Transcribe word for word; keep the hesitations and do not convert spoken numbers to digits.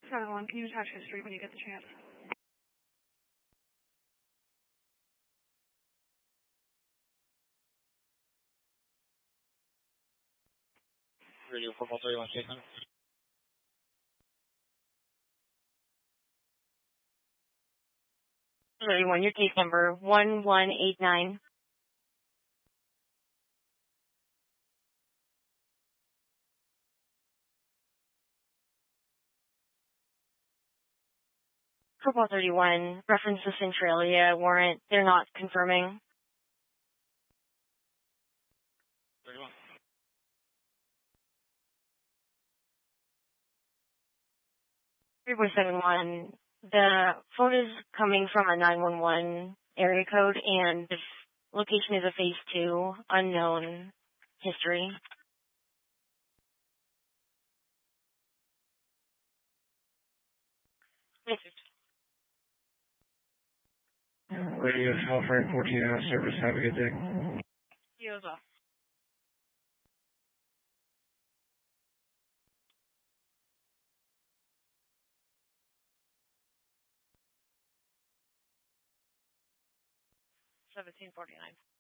seven one, can you attach history when you get the chance? Radio four three one, Jason. thirty-one, your case number one one eight nine. Football thirty-one, reference to Centralia warrant. They're not confirming. thirty-one. three four seven one, the phone is coming from a nine one one area code, and the location is a phase two, unknown history. Radio California fourteen hour service. Have a good day. You as well. seventeen forty-nine.